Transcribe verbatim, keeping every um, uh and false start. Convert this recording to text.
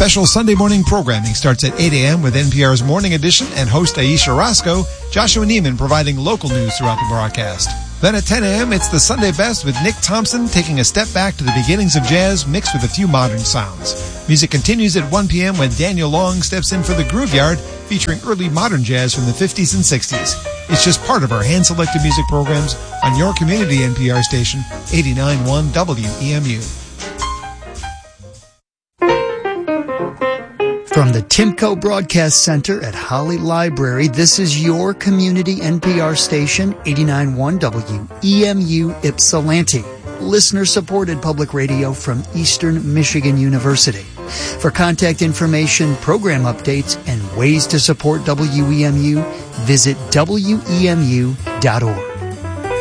Special Sunday morning programming starts at eight a.m. with N P R's Morning Edition and host Aisha Roscoe, Joshua Neiman providing local news throughout the broadcast. Then at ten a.m., it's the Sunday Best with Nick Thompson taking a step back to the beginnings of jazz mixed with a few modern sounds. Music continues at one p.m. when Daniel Long steps in for the Groove Yard featuring early modern jazz from the fifties and sixties. It's just part of our hand-selected music programs on your community N P R station, eighty-nine point one W E M U. From the Timco Broadcast Center at Holly Library, this is your community N P R station, eighty-nine point one W E M U Ypsilanti, listener-supported public radio from Eastern Michigan University. For contact information, program updates, and ways to support W E M U, visit W E M U dot org.